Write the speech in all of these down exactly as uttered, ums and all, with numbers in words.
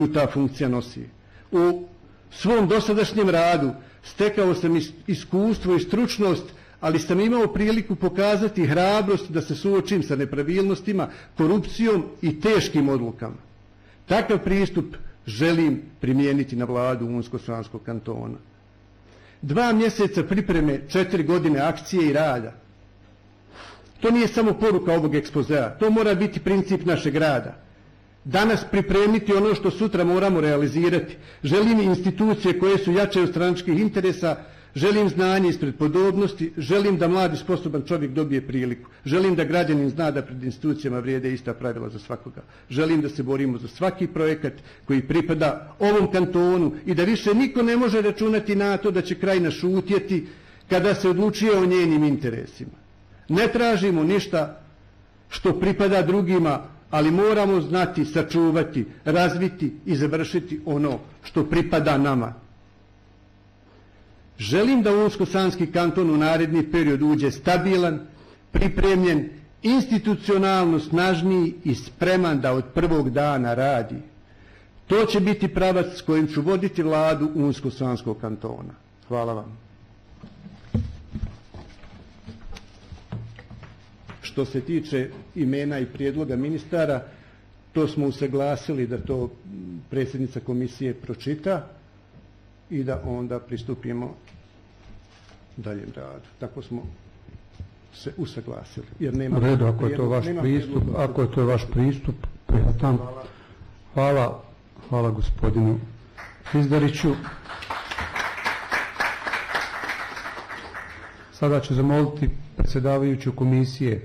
ta funkcija nosi. U svom dosadašnjem radu stekao sam iskustvo i stručnost, ali sam imao priliku pokazati hrabrost da se suočim sa nepravilnostima, korupcijom i teškim odlukama. Takav pristup želim primijeniti na vladu Unsko-Sanskog kantona. Dva mjeseca pripreme, četiri godine akcije i rada. To nije samo poruka ovog ekspozea, to mora biti princip našeg rada. Danas pripremiti ono što sutra moramo realizirati. Želim institucije koje su jače od stranačkih interesa, želim znanje ispred podobnosti, želim da mladi sposoban čovjek dobije priliku, želim da građanin zna da pred institucijama vrijede ista pravila za svakoga, želim da se borimo za svaki projekat koji pripada ovom kantonu i da više niko ne može računati na to da će krajina šutjeti kada se odlučuje o njenim interesima. Ne tražimo ništa što pripada drugima, ali moramo znati, sačuvati, razviti i završiti ono što pripada nama. Želim da Unsko-Sanski kanton u naredni period uđe stabilan, pripremljen, institucionalno snažniji i spreman da od prvog dana radi. To će biti pravac s kojim ću voditi vladu Unsko-Sanskog kantona. Hvala vam. Što se tiče imena i prijedloga ministara, to smo usaglasili da to predsjednica komisije pročita i da onda pristupimo daljem radu. Tako smo se usaglasili. Jer nema u redu, ako je to vaš pristup, ako je to vaš pristup, prihvatam. Hvala, hvala gospodinu Dizdariću. Sada ću zamoliti predsjedavajuću komisije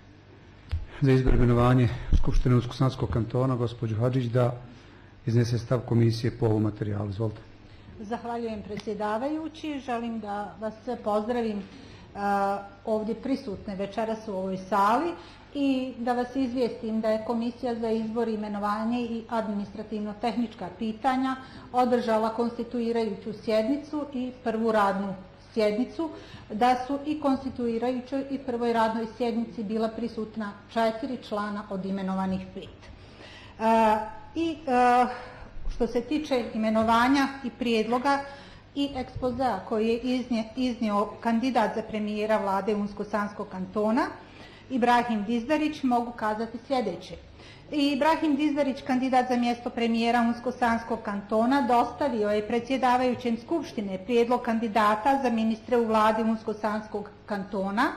za izbor i imenovanje Skupštine Unsko-Sanskog kantona, gospođu Hadžić, da iznese stav komisije po ovom materijalu. Izvolite. Zahvaljujem predsjedavajući. Želim da vas sve pozdravim uh, ovdje prisutne večeras u ovoj sali i da vas izvijestim da je Komisija za izbor, imenovanje i administrativno-tehnička pitanja održala konstituirajuću sjednicu i prvu radnu sjednicu, da su i konstituirajućoj i prvoj radnoj sjednici bila prisutna četiri člana od imenovanih pet. Uh, I uh, što se tiče imenovanja i prijedloga i ekspozea koji je iznio, iznio kandidat za premijera vlade Unsko-Sanskog kantona, Ibrahim Dizdarić, mogu kazati sljedeće. Ibrahim Dizdarić, kandidat za mjesto premijera Unsko-Sanskog kantona, dostavio je predsjedavajućem Skupštine prijedlog kandidata za ministre u vladi Unsko-Sanskog kantona.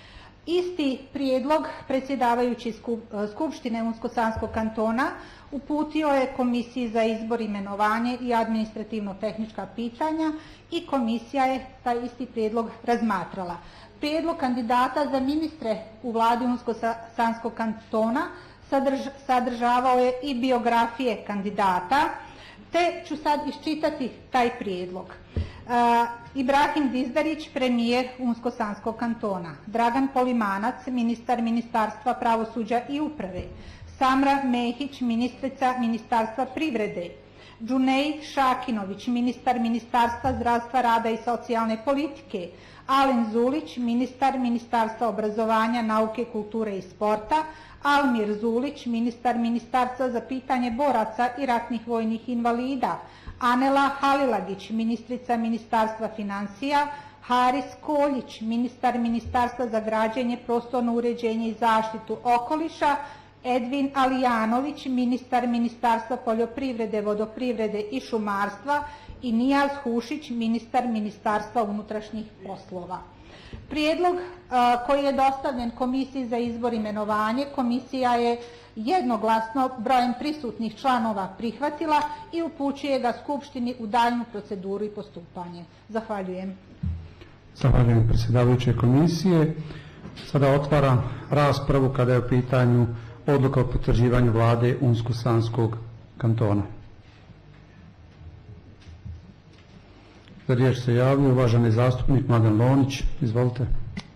Isti prijedlog predsjedavajući Skupštine Unsko-Sanskog kantona uputio je Komisiji za izbor, imenovanje i administrativno-tehnička pitanja i komisija je taj isti prijedlog razmatrala. Prijedlog kandidata za ministre u vladi Unsko-Sanskog kantona sadrž, sadržavao je i biografije kandidata, te ću sad iščitati taj prijedlog. Uh, Ibrahim Dizdarić, premijer Unsko-Sanskog kantona. Dragan Polimanac, ministar Ministarstva pravosuđa i uprave. Samra Mehić, ministrica Ministarstva privrede. Džunej Šakinović, ministar Ministarstva zdravstva, rada i socijalne politike. Alen Zulić, ministar Ministarstva obrazovanja, nauke, kulture i sporta. Almir Zulić, ministar Ministarstva za pitanje boraca i ratnih vojnih invalida. Anela Halilagić, ministrica Ministarstva financija. Haris Koljić, ministar Ministarstva za građenje, prostorno uređenje i zaštitu okoliša. Edvin Alijanović, ministar Ministarstva poljoprivrede, vodoprivrede i šumarstva i Nijaz Hušić, ministar Ministarstva unutrašnjih poslova. Prijedlog a, koji je dostavljen Komisiji za izbor i imenovanje, komisija je jednoglasno brojem prisutnih članova prihvatila i upućuje ga Skupštini u daljnju proceduru i postupanje. Zahvaljujem. Zahvaljujem predsjedavajuće komisije. Sada otvaram raspravu kada je u pitanju odluka o potvrđivanju vlade Unsko-Sanskog kantona. Za riječ se javio uvaženi zastupnik Mladen Lonić. Izvolite.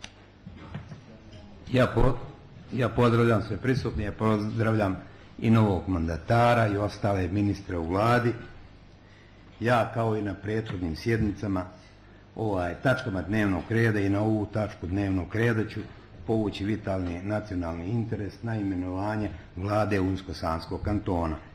Ja, po, ja pozdravljam sve prisutni, ja pozdravljam i novog mandatara i ostale ministre u vladi. Ja kao i na prethodnim sjednicama ovaj, tačkama dnevnog reda i na ovu tačku dnevnog reda ću povući vitalni nacionalni interes na imenovanje vlade Unsko-Sanskog kantona.